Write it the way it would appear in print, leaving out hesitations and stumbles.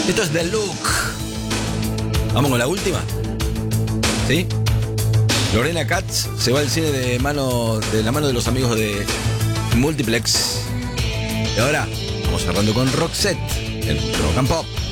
Esto es The Look. Vamos con la última. ¿Sí? Lorena Katz se va al cine de la mano de los amigos de Multiplex. Y ahora vamos cerrando con Roxette en Rock and Pop.